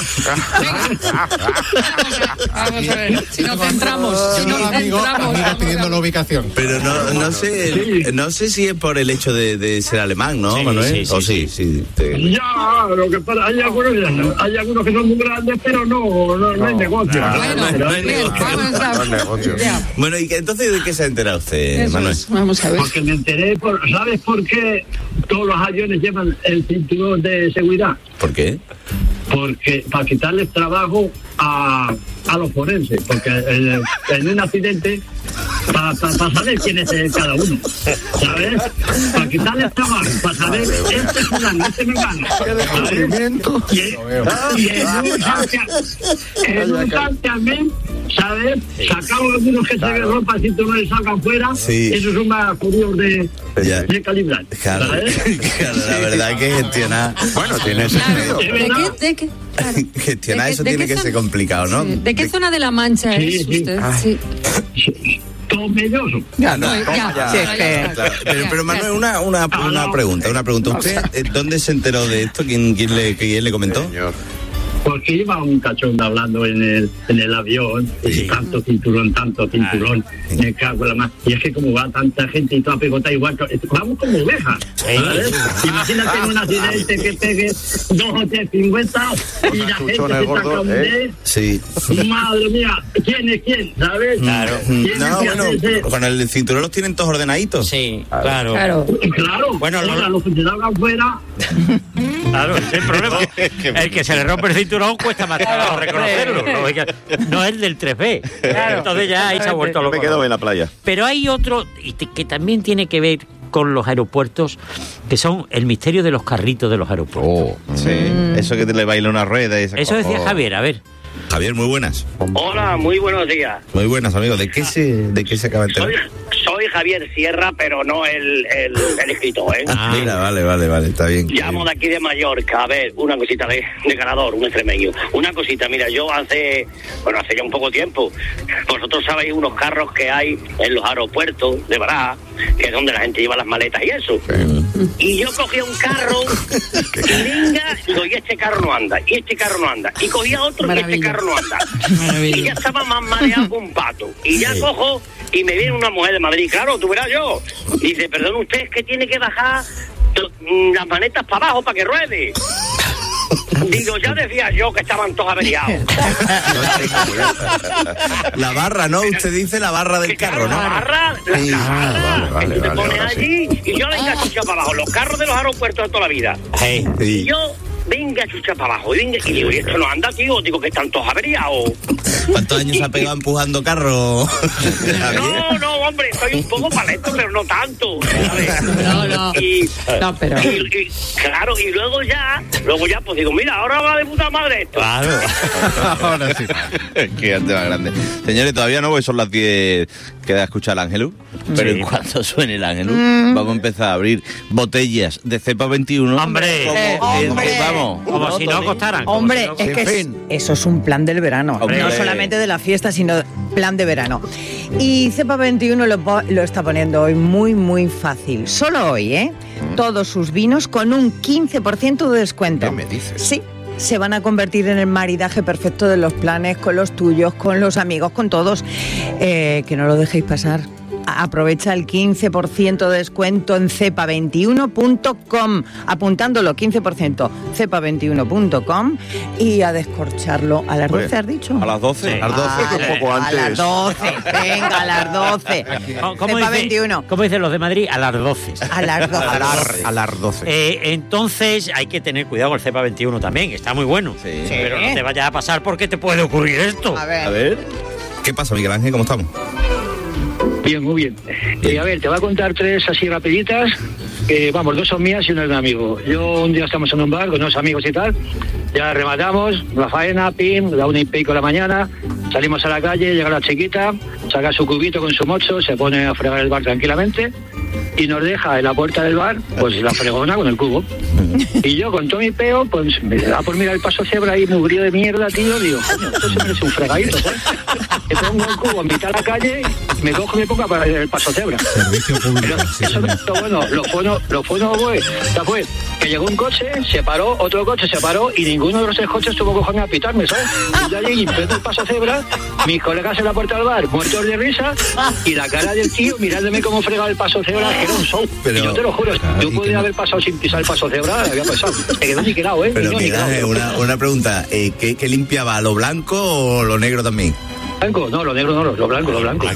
Vamos a ver, si nos centramos. Amigo pidiendo la ubicación. Pero no sé si es por el hecho de ser alemán, ¿no, Manuel? Sí. Ya, lo que pasa, hay algunos que son muy grandes, pero no hay negocio. Bueno, y entonces, ¿de qué se ha enterado usted, Manuel? Vamos a ver. Porque me enteré, ¿sabes por qué todos los aviones llevan el cinturón de seguridad? ¿Por qué? Porque para quitarles trabajo a los forenses, porque en un accidente, para saber quién es cada uno, ¿sabes? Para quitarles trabajo, para saber este fulano, este me gana. Y en un santiamén, ¿sabes? Sacamos algunos que se ven ropa, si tú no le sacan fuera, esos son más curiosos de calibrar. Claro, la verdad que gestionar... Bueno, tiene sentido. ¿De qué? Claro. Gestionar eso tiene que ser complicado, ¿no? ¿De qué zona de La Mancha es usted? Tomelloso. Pero Manuel, una pregunta. ¿Usted dónde se enteró de esto? ¿Quién le comentó? Porque iba un cachondo hablando en el avión, y tanto cinturón, me cago en la más. Y es que como va tanta gente y toda pegota igual, vamos como ovejas, ¿sabes? Imagínate en un accidente que pegue 2 o 3 50 y la gente se saca un dedo. Sí. Madre mía, ¿quién es quién? ¿Sabes? Claro. Con el cinturón los tienen todos ordenaditos. Sí, claro. Bueno, los que se salgan fuera. Claro, el problema el que se le rompe el cinturón cuesta más trabajo reconocerlo. No es el del 3B. Claro. Entonces ya ahí se ha vuelto loco. Me quedo en la playa. Pero hay otro que también tiene que ver con los aeropuertos, que son el misterio de los carritos de los aeropuertos. Sí, eso que te le baila una rueda. Eso decía Javier, a ver. Javier, muy buenas. Hola, muy buenos días. Muy buenas, amigo. ¿De qué se acaba de enterar? Soy Javier Sierra, pero no el escritor, ¿eh? Mira, vale, está bien. Llamo de aquí de Mallorca. A ver, una cosita de ganador, un extremeño. Una cosita, mira, yo hace ya un poco tiempo, vosotros sabéis unos carros que hay en los aeropuertos de Barajas, que es donde la gente lleva las maletas y eso. Y yo cogía un carro y digo, y este carro no anda, y este carro no anda. Y cogía otro y este carro no anda. Y ya estaba más mareado que un pato. Y ya cojo y me viene una mujer de Madrid, claro, tú verás yo. Y dice, perdón, usted es que tiene que bajar las manetas para abajo para que ruede. Digo, ya decía yo que estaban todos averiados. La barra, ¿no? Usted dice la barra del carro, ¿no? La barra, vale, te pones allí y yo la engachucho para abajo. Los carros de los aeropuertos de toda la vida. Y yo venga chucha para abajo, y digo, ¿y esto no anda, tío? Digo, que están todos averiados. ¿Cuántos años ha pegado empujando carro? No, hombre, estoy un poco paleto, pero no tanto. Claro, y luego ya, pues digo, mira, ahora va de puta madre esto. Claro. Ahora sí. Qué más grande. Señores, todavía no, porque son las 10, queda escuchar el Ángelus, pero en cuanto suene el Ángelus, vamos a empezar a abrir botellas de cepa 21. ¡Hombre! Vamos. Como si no costaran. Hombre, es que eso es un plan del verano. Hombre. No solamente de la fiesta, sino plan de verano. Y Cepa 21 lo está poniendo hoy muy, muy fácil. Solo hoy, ¿eh? Todos sus vinos con un 15% de descuento. ¿Qué me dices? Sí. Se van a convertir en el maridaje perfecto de los planes, con los tuyos, con los amigos, con todos. Que no lo dejéis pasar. Aprovecha el 15% de descuento en cepa21.com, apuntándolo 15%, cepa21.com, y a descorcharlo a las 12, ¿has dicho? A las 12. A las 12, que un poco antes. A las 12, venga, a las 12. Cepa 21. ¿Cómo dicen los de Madrid? A las 12. A las 12. A las 12. Entonces hay que tener cuidado con el Cepa 21 también, que está muy bueno. Sí. Pero no te vayas a pasar porque te puede ocurrir esto. A ver. A ver. ¿Qué pasa, Miguel Ángel? ¿Cómo estamos? Bien, muy bien. A ver, te voy a contar 3 así rapiditas. Vamos, 2 son mías y 1 es de un amigo. Yo un día estamos en un bar con unos amigos y tal. Ya rematamos la faena, pim, la 1:30 de la mañana. Salimos a la calle, llega la chiquita, saca su cubito con su mocho, se pone a fregar el bar tranquilamente y nos deja en la puerta del bar, pues la fregona con el cubo. Y yo, con todo mi peo, pues me da por mirar el paso cebra ahí, mugrío de mierda, tío. Digo, coño, esto se merece un fregadito, ¿sabes? Me pongo el cubo en mitad de la calle, me cojo y me pongo para el paso cebra. Servicio público. Pero eso no es lo bueno. Lo bueno fue que llegó un coche, se paró, otro coche se paró y ninguno de los 3 coches tuvo cojones a pitarme, ¿sabes? Y yo allí empezó el paso cebra, mis colegas en la puerta del bar, muertos de risa, y la cara del tío mirándome cómo fregaba el paso cebra, que era un show. Pero, y yo te lo juro, yo podría haber pasado sin pisar el paso cebra, había pasado. Me quedó niquelado, ¿eh? Pero mira, una pregunta, ¿qué limpiaba? ¿Lo blanco o lo negro también? Blanco, no, lo negro no, lo blanco. Lo blanco,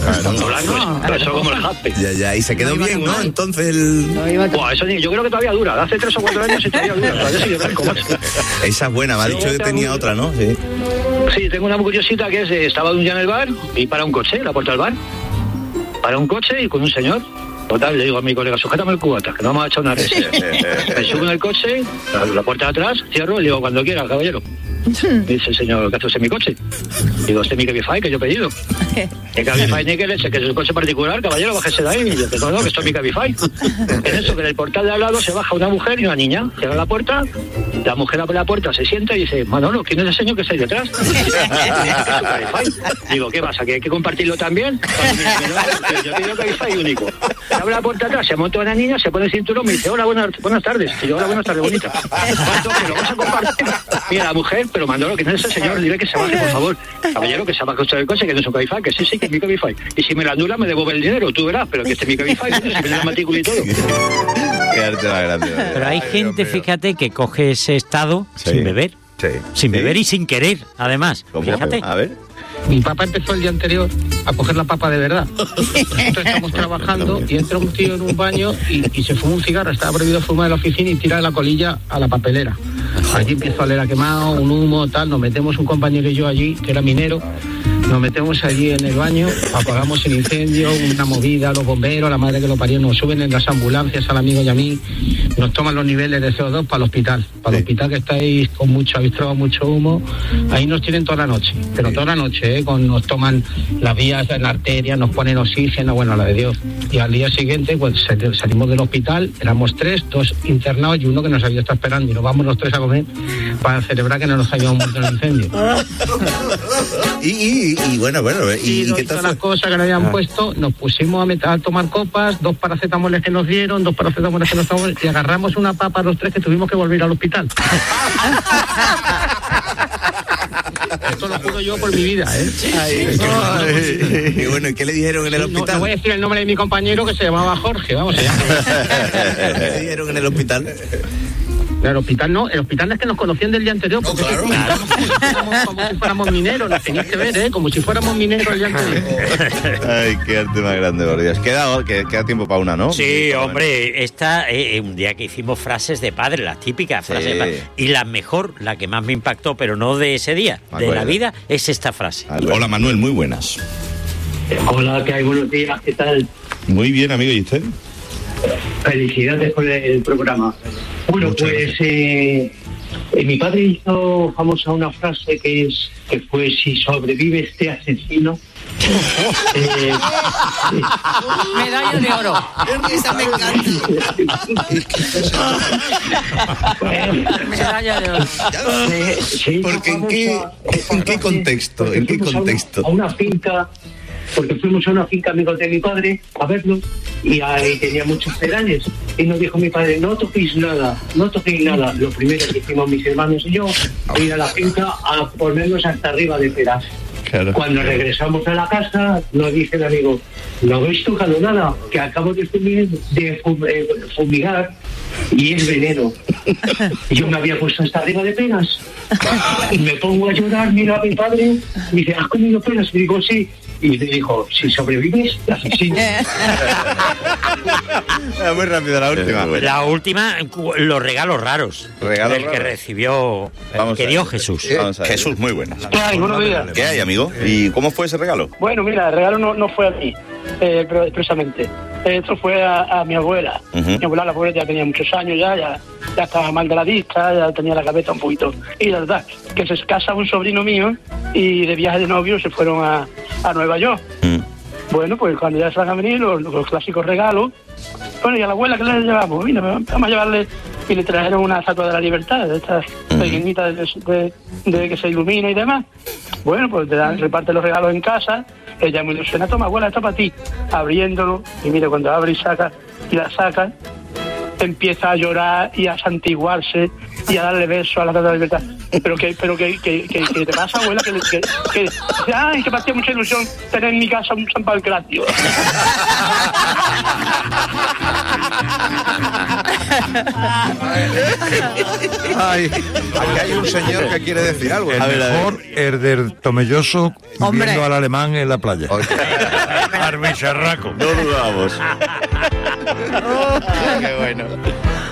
eso como el jaspe. Ya, y se quedó bien, ¿no? Entonces Buah, eso yo creo que todavía dura, hace 3 o 4 años y todavía dura, todavía sigue blanco, macho. Esa es buena, me ha dicho que tenía otra, ¿no? Sí. Sí, tengo una muy curiosita que es, estaba un día en el bar y para un coche, la puerta del bar. Para un coche y con un señor. Total, le digo a mi colega, sujétame el cubata, que no vamos a echar una res. Me subo en el coche, la puerta de atrás, cierro y le digo, cuando quiera, caballero. Dice el señor, ¿qué haces en mi coche? Digo, este es mi Cabify que yo he pedido. ¿Qué Cabify ni que leche? Que es el coche particular, caballero, bájese de ahí. Y yo, no, que esto es mi Cabify. Es eso, que en el portal de al lado se baja una mujer y una niña. Cierra la puerta, la mujer abre la puerta, se sienta y dice, Manolo, ¿quién es el señor que está ahí detrás? Digo, ¿qué pasa? ¿Que hay que compartirlo también? Yo tengo Cabify único. Se abre la puerta atrás, se monta una niña, se pone el cinturón, me dice, hola, buenas tardes. Y yo, hola, buenas tardes, bonita. Que lo vas a compartir. Mira, la mujer, pero Manolo, que no es ese señor, dile que se baje, por favor. Caballero, que se baje usted del coche, que no es un Cabify, que sí, que es mi Cabify. Y si me la anula, me devuelve el dinero, tú verás, pero que este es mi Cabify, se me da la matrícula y todo. Qué arte más grande. Pero hay gente, fíjate, que coge ese estado sin beber. Sí. Sin beber y sin querer, además. Fíjate. A ver. Mi papá empezó el día anterior a coger la papa de verdad. Nosotros estamos trabajando y entra un tío en un baño y se fuma un cigarro. Estaba prohibido fumar en la oficina y tira la colilla a la papelera. Allí empiezo a oler a quemado, un humo, tal. Nos metemos un compañero y yo allí, que era minero. Nos metemos allí en el baño, apagamos el incendio, una movida, los bomberos, la madre que lo parió, nos suben en las ambulancias al amigo y a mí, nos toman los niveles de CO2 para el hospital. Para el hospital que estáis con mucho, habéis trabado mucho humo, ahí nos tienen toda la noche, pero toda la noche, nos toman las vías en la arteria, nos ponen oxígeno, bueno, la de Dios. Y al día siguiente, pues salimos del hospital, éramos 3, 2 internados y uno que nos había estado esperando, y nos vamos los 3 a comer para celebrar que no nos habíamos muerto en el incendio. Y bueno, y ¿qué tal? Las cosas que nos habían puesto, nos pusimos a tomar copas, 2 paracetamoles que nos dieron, 2 paracetamoles que nos tomamos, y agarramos una papa los 3 que tuvimos que volver al hospital. Esto lo juro yo por mi vida, Y bueno, ¿y qué le dijeron en el hospital? No voy a decir el nombre de mi compañero que se llamaba Jorge, vamos allá. ¿Qué le dijeron en el hospital? El hospital no, el hospital es que nos conocían del día anterior, porque como si fuéramos mineros, nos tenías que ver, como si fuéramos mineros el día anterior. Ay, qué arte más grande, por Dios. Queda tiempo para una, ¿no? Sí, hombre, esta, un día que hicimos frases de padre, las típicas frases de padre, y la mejor, la que más me impactó, pero no de ese día, de la vida, es esta frase. Hola, Manuel, muy buenas. Hola, ¿qué hay? Buenos días, ¿qué tal? Muy bien, amigo, ¿y usted? Felicidades por el programa. Bueno, muchas pues mi padre hizo famosa una frase que fue: si sobrevive este asesino. Medalla de oro. Esa me encanta. Medalla de oro. Porque ¿en qué contexto? ¿En qué contexto? A una finca, porque fuimos a una finca amigos de mi padre a verlo y ahí tenía muchos pedales y nos dijo mi padre, no toquéis nada. Lo primero que hicimos mis hermanos y yo, ir a la finca a ponernos hasta arriba de peras. Claro. Cuando regresamos a la casa, nos dice el amigo, no habéis tocado nada, que acabo de fumigar y es veneno. Yo me había puesto hasta arriba de peras y me pongo a llorar, mira a mi padre, y dice, ¿has comido peras? Y digo, sí. Y le dijo, si sobrevives, te asesino. Muy rápido, la última. La última, los regalos raros. El que recibió, que dio Jesús. Jesús, muy buenas. ¿Qué hay? Buenos días. ¿Qué hay, amigo? ¿Y cómo fue ese regalo? Bueno, mira, el regalo no fue a mí, pero expresamente. Esto fue a mi abuela. Mi abuela, la pobre, ya tenía muchos años, ya estaba mal de la vista, ya tenía la cabeza un poquito. Y la verdad, que se casa un sobrino mío y de viaje de novio se fueron a Nueva York. Bueno, pues cuando ya se van a venir los clásicos regalos, bueno, y a la abuela, ¿qué le llevamos? Mira, vamos a llevarle, y le trajeron una estatua de la libertad, de estas pequeñitas de que se ilumina y demás. Bueno, pues reparte los regalos en casa, ella muy ilusiona, toma, abuela, esto para ti, abriéndolo, y mira, cuando abre y la saca, empieza a llorar y a santiguarse y a darle besos a la estatua de la libertad. Pero que te pasa, abuela, que ay, que me hacía mucha ilusión tener en mi casa un San Pancratio. Ay, aquí hay un señor que quiere decir algo. El mejor herder tomelloso viendo al alemán en la playa. Arbicharraco. No dudamos. Qué bueno.